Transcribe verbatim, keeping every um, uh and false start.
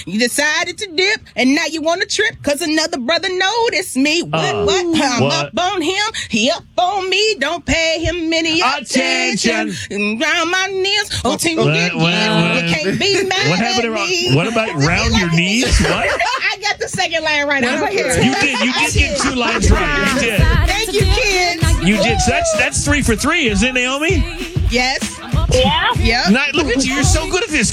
You decided to dip, and now you want to trip because another brother noticed me. What, Uh, what? I'm what? up on him. He up on me. Don't pay him any attention. Attention. Round my knees. Oh, till you What- get what- in. what- You can't be mad What at happened me. around? What about round your knees? What? I got the second line right. I don't care. You did. You did get two lines right. You did. Thank you, kids. You did. So that's that's three for three, isn't it, Naomi? Yes. Yeah. Yep. Not, look at you. You're so good at this.